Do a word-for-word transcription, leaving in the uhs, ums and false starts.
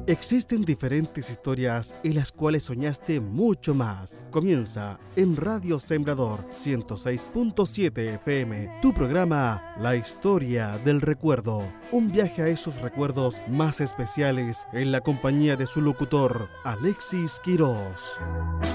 Existen diferentes historias en las cuales soñaste mucho más. Comienza en Radio Sembrador ciento seis punto siete F M, tu programa La Historia del Recuerdo. Un viaje a esos recuerdos más especiales en la compañía de su locutor, Alexis Quirós.